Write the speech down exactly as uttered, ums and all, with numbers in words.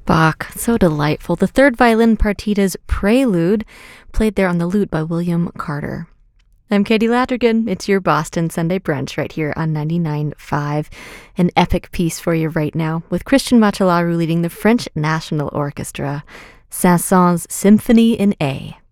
Bach, so delightful. The third violin partita's Prelude, played there on the lute by William Carter. I'm Katie Lattergan. It's your Boston Sunday Brunch right here on ninety-nine point five. An epic piece for you right now with Christian Macellaro leading the French National Orchestra, Saint-Saëns Symphony in A.